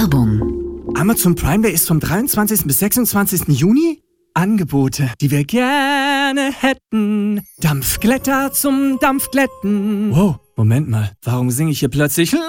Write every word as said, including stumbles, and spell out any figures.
Werbung. Amazon Prime Day ist vom dreiundzwanzigsten bis sechsundzwanzigsten Juni? Angebote, die wir gerne hätten. Dampfglätter zum Dampfglätten. Wow, Moment mal, warum singe ich hier plötzlich